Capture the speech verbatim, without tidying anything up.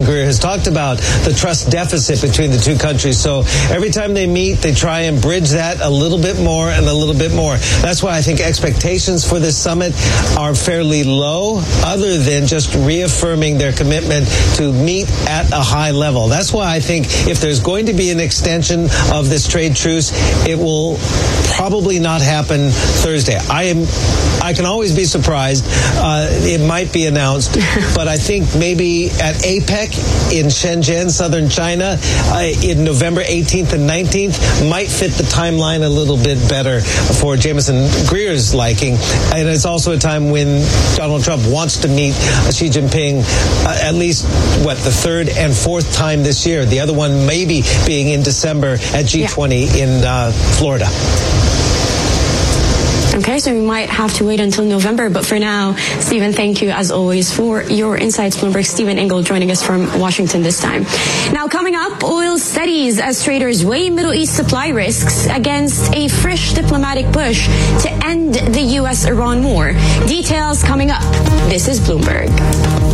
Greer has talked about the trust deficit between the two countries. So every time they meet, they try and bridge that a little bit more and a little bit more. That's why I think expectations for this summit are fairly low, other than just reaffirming their commitment to meet at a high level. That's why I think if there's going to be an extension of this trade truce, it will probably not happen Thursday. I am, I can always be surprised. Uh, it might be announced, but I think maybe at APEC in Shenzhen, southern China, uh, in November eighteenth and nineteenth might fit the timeline a little bit better for Jameson Greer's liking. And it's also a time when Donald Trump wants to meet Xi Jinping uh, at least, what, the third and fourth time this year. The other one maybe being in December at G twenty yeah. in uh, Florida. Okay, so we might have to wait until November. But for now, Stephen, thank you, as always, for your insights. Bloomberg Stephen Ingle joining us from Washington this time. Now, coming up, oil steadies as traders weigh Middle East supply risks against a fresh diplomatic push to end the U S Iran war. Details coming up. This is Bloomberg.